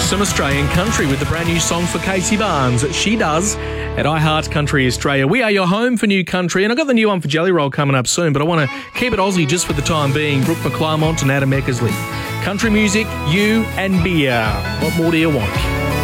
Some Australian country with the brand new song for Casey Barnes. She Does at iHeart Country Australia. We are your home for new country, and I've got the new one for Jelly Roll coming up soon, but I want to keep it Aussie just for the time being. Brooke McClymont and Adam Eckersley. Country music, you and beer. What more do you want?